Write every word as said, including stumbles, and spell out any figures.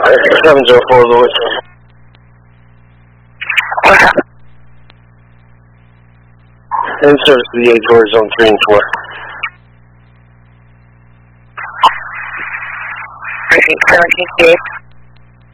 seven zero four Lewis. In service to the A towards zone three and four. seventeen